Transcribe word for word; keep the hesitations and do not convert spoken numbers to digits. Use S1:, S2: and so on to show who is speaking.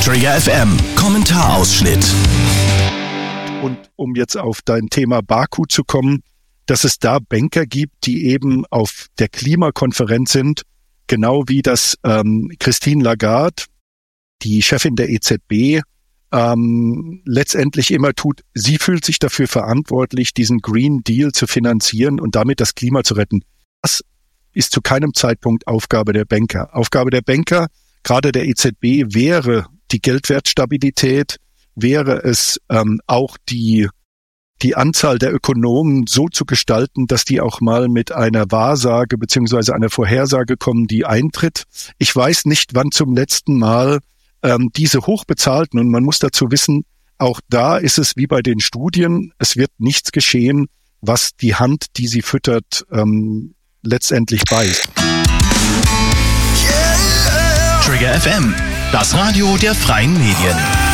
S1: Trigger F M, Kommentarausschnitt.
S2: Und um jetzt auf dein Thema Baku zu kommen, dass es da Banker gibt, die eben auf der Klimakonferenz sind, genau wie das ähm, Christine Lagarde, die Chefin der E Z B, ähm, letztendlich immer tut. Sie fühlt sich dafür verantwortlich, diesen Green Deal zu finanzieren und damit das Klima zu retten. Das ist zu keinem Zeitpunkt Aufgabe der Banker. Aufgabe der Banker, gerade der E Z B, wäre die Geldwertstabilität, wäre es ähm, auch die die Anzahl der Ökonomen so zu gestalten, dass die auch mal mit einer Wahrsage beziehungsweise einer Vorhersage kommen, die eintritt. Ich weiß nicht, wann zum letzten Mal ähm, diese hochbezahlten, und man muss dazu wissen, auch da ist es wie bei den Studien, es wird nichts geschehen, was die Hand, die sie füttert, ähm, letztendlich beißt.
S1: Trigger F M, das Radio der freien Medien.